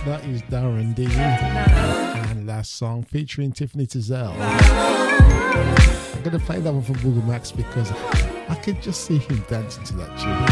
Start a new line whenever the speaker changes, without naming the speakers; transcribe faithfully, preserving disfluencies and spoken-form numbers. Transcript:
That is Darren D. And last song featuring Tiffany Tizell. I'm going to play that one for Google Max because I can just see him dancing to that tune.